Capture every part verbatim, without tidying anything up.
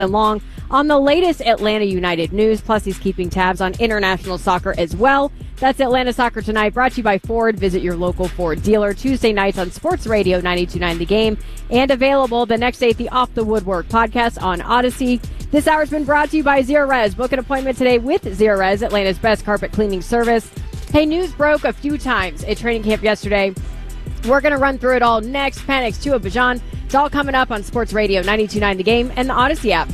along on the latest Atlanta United news. Plus, he's keeping tabs on international soccer as well. That's Atlanta Soccer Tonight, brought to you by Ford. Visit your local Ford dealer Tuesday nights on Sports Radio ninety-two point nine The Game, and available the next day at the Off the Woodwork podcast on Odyssey. This hour's been brought to you by Zerorez. Book an appointment today with Zerorez, Atlanta's best carpet cleaning service. Hey, news broke a few times at training camp yesterday. We're going to run through it all next. Panics Tua Bajan. It's all coming up on Sports Radio ninety-two point nine The Game and the Odyssey app.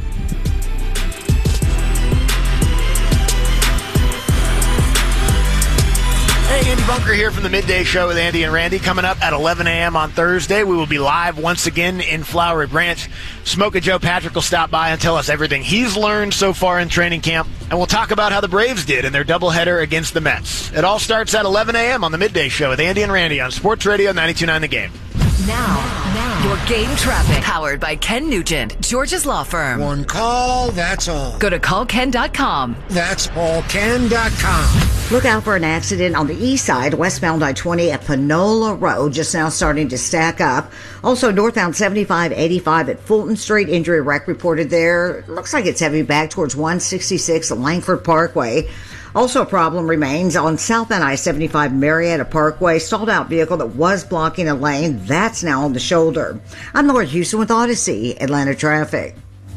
Hey, Andy Bunker here from the Midday Show with Andy and Randy. Coming up at eleven a.m. on Thursday, we will be live once again in Flowery Branch. Smoke Joe Patrick will stop by and tell us everything he's learned so far in training camp, and we'll talk about how the Braves did in their doubleheader against the Mets. It all starts at eleven a.m. on the Midday Show with Andy and Randy on Sports Radio ninety-two point nine The Game. Now, now, your game traffic, powered by Ken Nugent, George's Law Firm. One call, that's all. Go to call ken dot com. That's all ken dot com. Look out for an accident on the east side, westbound I twenty at Panola Road, just now starting to stack up. Also, northbound seventy-five eighty-five at Fulton Street, injury wreck reported there. Looks like it's heavy back towards one sixty-six Langford Parkway. Also, a problem remains on southbound I seventy-five Marietta Parkway. Stalled out vehicle that was blocking a lane. That's now on the shoulder. I'm Laura Houston with Odyssey, Atlanta traffic.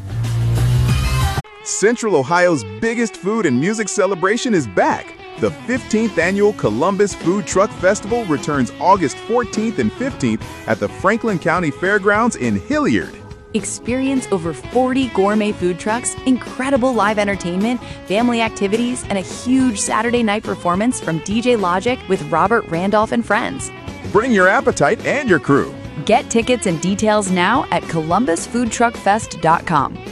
Central Ohio's biggest food and music celebration is back. The fifteenth Annual Columbus Food Truck Festival returns August fourteenth and fifteenth at the Franklin County Fairgrounds in Hilliard. Experience over forty gourmet food trucks, incredible live entertainment, family activities, and a huge Saturday night performance from D J Logic with Robert Randolph and friends. Bring your appetite and your crew. Get tickets and details now at columbus food truck fest dot com.